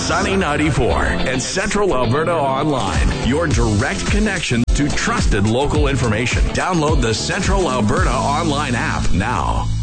Sunny 94 and Central Alberta Online. Your direct connection to trusted local information. Download the Central Alberta Online app now.